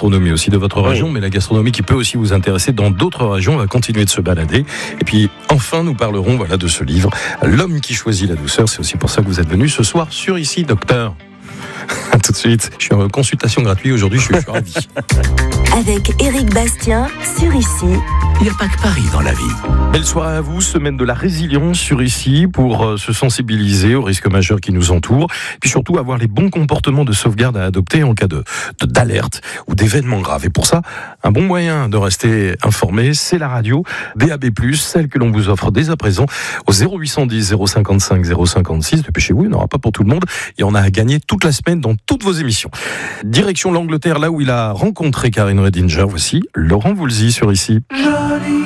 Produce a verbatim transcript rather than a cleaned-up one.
gastronomie aussi de votre région, oui. mais la gastronomie qui peut aussi vous intéresser dans d'autres régions. On va continuer de se balader. Et puis, enfin, nous parlerons voilà, de ce livre, L'homme qui choisit la douceur. C'est aussi pour ça que vous êtes venu ce soir sur Ici, docteur. A tout de suite. Je suis en consultation gratuite aujourd'hui, je suis, je suis ravi. Avec Éric Bastien sur Ici. Il n'y a pas que Paris dans la vie. Belle soirée à vous, semaine de la résilience sur Ici pour euh, se sensibiliser aux risques majeurs qui nous entourent, puis surtout avoir les bons comportements de sauvegarde à adopter en cas de, de d'alerte ou d'événements graves. Et pour ça, un bon moyen de rester informé, c'est la radio D A B plus, celle que l'on vous offre dès à présent au zéro huit cent dix zéro cinquante-cinq zéro cinquante-six. Dépêchez-vous, il n'y en aura pas pour tout le monde. Et on a à gagner toute la semaine dans toutes vos émissions. Direction l'Angleterre, là où il a rencontré Karine Redinger. Voici Laurent Voulzy sur Ici. Joli.